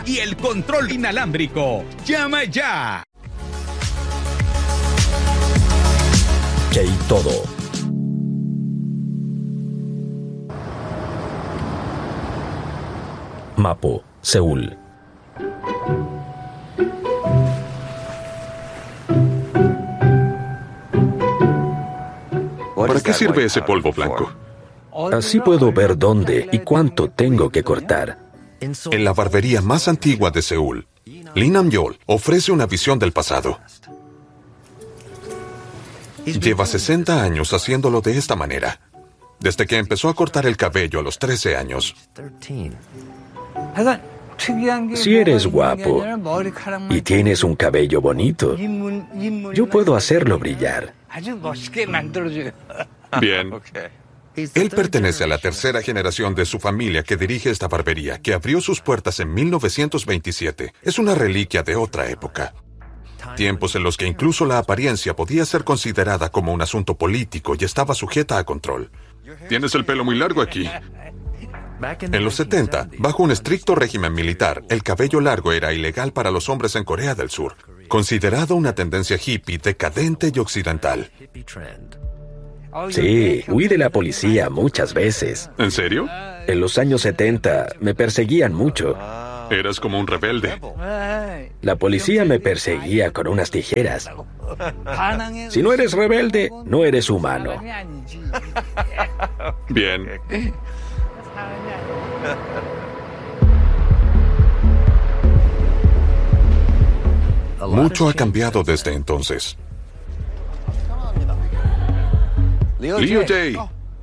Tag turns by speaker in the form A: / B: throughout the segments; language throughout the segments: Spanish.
A: y el control inalámbrico. ¡Llama ya!
B: K-Todo. Mapo, Seúl.
C: ¿Para qué sirve ese polvo blanco?
B: Así puedo ver dónde y cuánto tengo que cortar.
C: En la barbería más antigua de Seúl, Lee Nam-yeol ofrece una visión del pasado. Lleva 60 años haciéndolo de esta manera, desde que empezó a cortar el cabello a los 13 años.
B: Si eres guapo y tienes un cabello bonito, yo puedo hacerlo brillar.
C: Bien. Él pertenece a la tercera generación de su familia que dirige esta barbería, que abrió sus puertas en 1927. Es una reliquia de otra época. Tiempos en los que incluso la apariencia podía ser considerada como un asunto político y estaba sujeta a control. Tienes el pelo muy largo aquí. En los 70, bajo un estricto régimen militar, el cabello largo era ilegal para los hombres en Corea del Sur, considerado una tendencia hippie decadente y occidental.
B: Sí, huí de la policía muchas veces.
C: ¿En serio?
B: En los años 70 me perseguían mucho.
C: Eras como un rebelde.
B: La policía me perseguía con unas tijeras. Si no eres rebelde, no eres humano.
C: Bien. Mucho ha cambiado desde entonces. Leo Jae.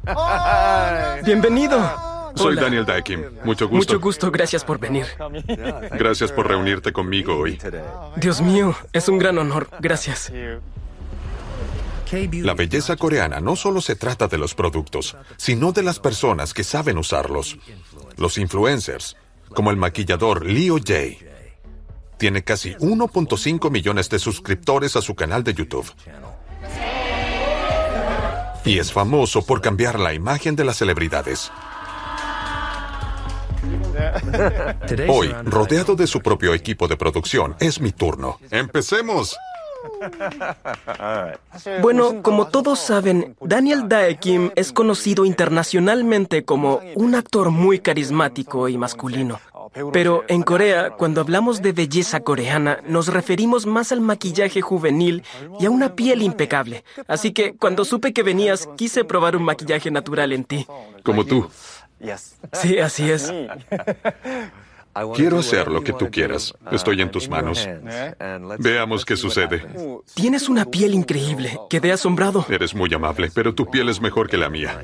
D: Bienvenido.
C: Soy
D: Hola.
C: Daniel Dae Kim. Mucho gusto.
D: Mucho gusto, gracias por venir.
C: Gracias por reunirte conmigo hoy.
D: Dios mío, es un gran honor, gracias.
C: La belleza coreana no solo se trata de los productos, sino de las personas que saben usarlos. Los influencers, como el maquillador Leo Jae. Tiene casi 1.5 millones de suscriptores a su canal de YouTube. Y es famoso por cambiar la imagen de las celebridades. Hoy, rodeado de su propio equipo de producción, es mi turno. ¡Empecemos!
D: Bueno, como todos saben, Daniel Dae Kim es conocido internacionalmente como un actor muy carismático y masculino. Pero en Corea, cuando hablamos de belleza coreana, nos referimos más al maquillaje juvenil y a una piel impecable. Así que cuando supe que venías, quise probar un maquillaje natural en ti.
C: Como tú.
D: Sí, así es.
C: Quiero hacer lo que tú quieras. Estoy en tus manos. Veamos qué sucede.
D: Tienes una piel increíble. Quedé asombrado.
C: Eres muy amable, pero tu piel es mejor que la mía.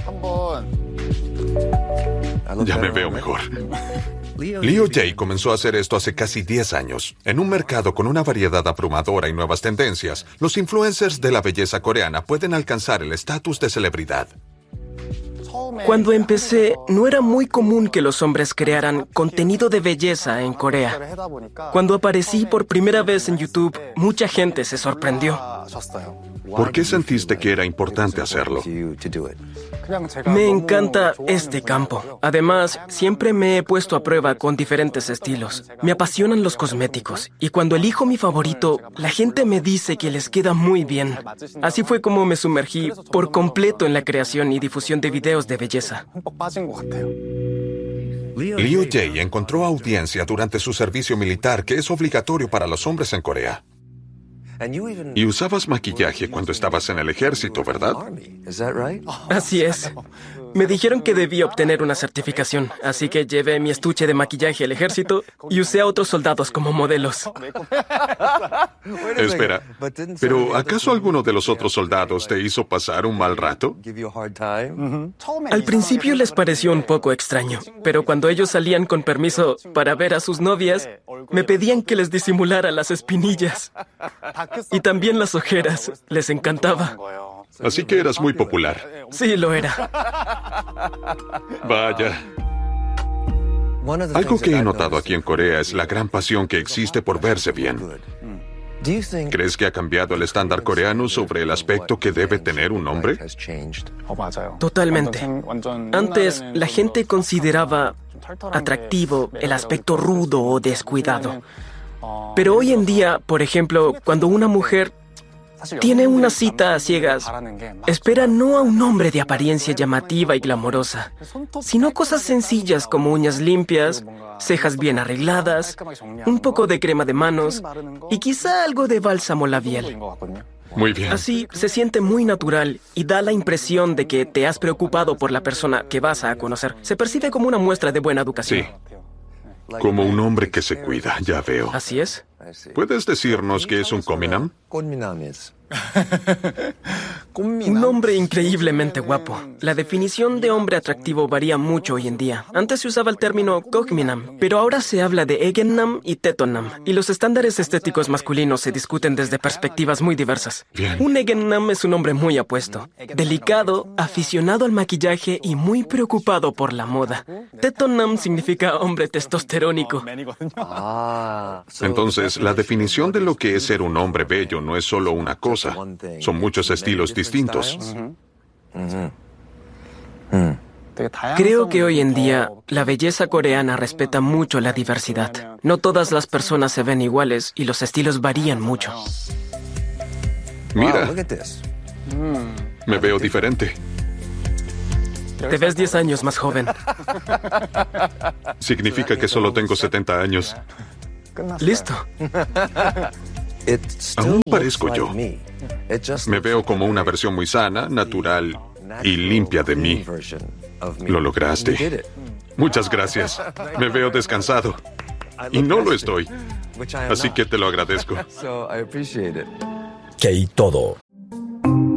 C: Ya me veo mejor. Leo Jae comenzó a hacer esto hace casi 10 años. En un mercado con una variedad abrumadora y nuevas tendencias, los influencers de la belleza coreana pueden alcanzar el estatus de celebridad.
D: Cuando empecé, no era muy común que los hombres crearan contenido de belleza en Corea. Cuando aparecí por primera vez en YouTube, mucha gente se sorprendió.
C: ¿Por qué sentiste que era importante hacerlo?
D: Me encanta este campo. Además, siempre me he puesto a prueba con diferentes estilos. Me apasionan los cosméticos. Y cuando elijo mi favorito, la gente me dice que les queda muy bien. Así fue como me sumergí por completo en la creación y difusión de videos de belleza.
C: Leo Jae encontró audiencia durante su servicio militar, que es obligatorio para los hombres en Corea. Y usabas maquillaje cuando estabas en el ejército, ¿verdad?
D: Así es. Me dijeron que debía obtener una certificación, así que llevé mi estuche de maquillaje al ejército y usé a otros soldados como modelos.
C: Espera, ¿pero acaso alguno de los otros soldados te hizo pasar un mal rato?
D: Al principio les pareció un poco extraño, pero cuando ellos salían con permiso para ver a sus novias, me pedían que les disimulara las espinillas. Y también las ojeras. Les encantaba.
C: Así que eras muy popular.
D: Sí, lo era.
C: Vaya. Algo que he notado aquí en Corea es la gran pasión que existe por verse bien. ¿Crees que ha cambiado el estándar coreano sobre el aspecto que debe tener un hombre?
D: Totalmente. Antes, la gente consideraba atractivo el aspecto rudo o descuidado. Pero hoy en día, por ejemplo, cuando una mujer tiene una cita a ciegas, espera no a un hombre de apariencia llamativa y glamorosa, sino cosas sencillas como uñas limpias, cejas bien arregladas, un poco de crema de manos y quizá algo de bálsamo labial.
C: Muy bien.
D: Así se siente muy natural y da la impresión de que te has preocupado por la persona que vas a conocer. Se percibe como una muestra de buena educación.
C: Sí. Como un hombre que se cuida, ya veo.
D: Así es.
C: ¿Puedes decirnos qué es un Kominam?
D: Un hombre increíblemente guapo. La definición de hombre atractivo varía mucho hoy en día. Antes se usaba el término Kokminam, pero ahora se habla de Egennam y Tetonam, y los estándares estéticos masculinos se discuten desde perspectivas muy diversas.
C: Bien.
D: Un Egennam es un hombre muy apuesto, delicado, aficionado al maquillaje y muy preocupado por la moda. Tetonam significa hombre testosterónico.
C: Entonces, la definición de lo que es ser un hombre bello no es solo una cosa. Son muchos estilos distintos.
D: Creo que hoy en día la belleza coreana respeta mucho la diversidad. No todas las personas se ven iguales y los estilos varían mucho.
C: Mira, me veo diferente.
D: Te ves 10 años más joven.
C: Significa que solo tengo 70 años.
D: Listo.
C: Aún parezco yo. Me veo como una versión muy sana, natural y limpia de mí. Lo lograste. Muchas gracias. Me veo descansado. Y no lo estoy. Así que te lo agradezco.
B: K-Todo.